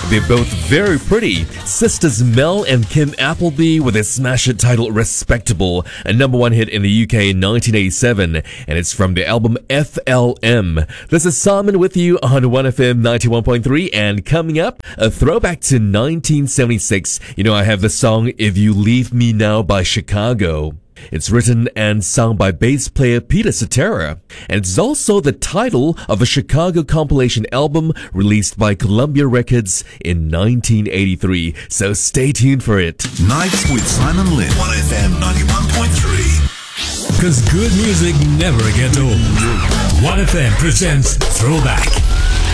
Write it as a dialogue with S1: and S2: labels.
S1: They're both very pretty. Sisters Mel and Kim Appleby with their smash hit title Respectable, a number one hit in the UK in 1987, and it's from the album FLM. This is Simon with you on 1FM 91.3, and coming up, a throwback to 1976. You know, I have the song If You Leave Me Now by Chicago. It's written and sung by bass player Peter Cetera, and it's also the title of a Chicago compilation album released by Columbia Records in 1983. So stay tuned for it.
S2: Nights with Simon Lynn, 1FM 91.3.
S3: Because good music never gets old. 1FM presents Throwback.